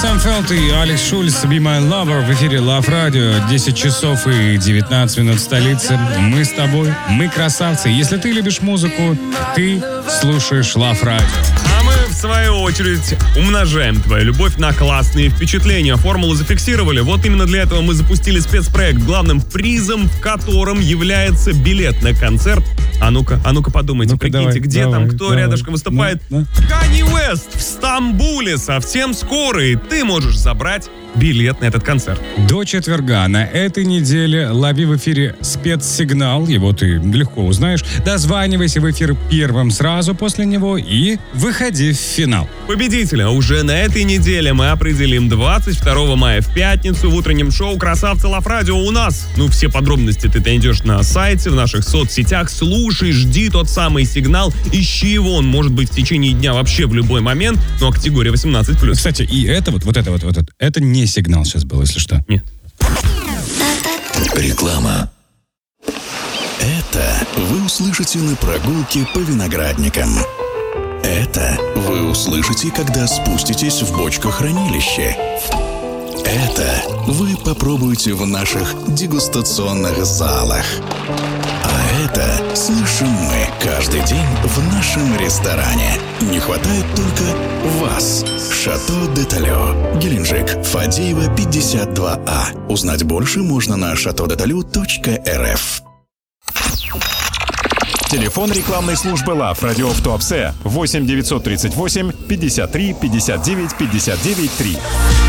Сэм Фелд и Алекс Шульц, Be My Lover в эфире Love Radio, 10 часов и 19 минут в столице. Мы с тобой, мы красавцы. Если ты любишь музыку, ты слушаешь Love Radio. А мы, в свою очередь, умножаем твою любовь на классные впечатления. Формулу зафиксировали. Вот именно для этого мы запустили спецпроект, главным призом в котором является билет на концерт. А ну-ка подумайте, Ну-ка, прикиньте, давай, где давай, там, кто давай. рядышком выступает. Канье Уэст в Стамбуле совсем скоро, и ты можешь забрать билет на этот концерт. До четверга на этой неделе лови в эфире спецсигнал, его ты легко узнаешь. Дозванивайся в эфир первым сразу после него и выходи в финал. Победителя уже на этой неделе мы определим 22 мая в пятницу в утреннем шоу «Красавцы Лав Радио» у нас. Ну, все подробности ты найдешь на сайте, в наших соцсетях. Слушай, жди тот самый сигнал, ищи его, он может быть в течение дня вообще в любой момент, но категория 18+. Кстати, и это это не сигнал сейчас был, если что. Нет. Реклама. Это вы услышите на прогулке по виноградникам. Это вы услышите, когда спуститесь в бочкохранилище. Это вы попробуете в наших дегустационных залах. А это слышим мы каждый день в нашем ресторане. Не хватает только вас. Шато де Талё, Геленджик, Фадеева, 52А. Узнать больше можно на chateaudetalю.rf. Телефон рекламной службы Love Radio в Туапсе 8 938 53 59 59 3.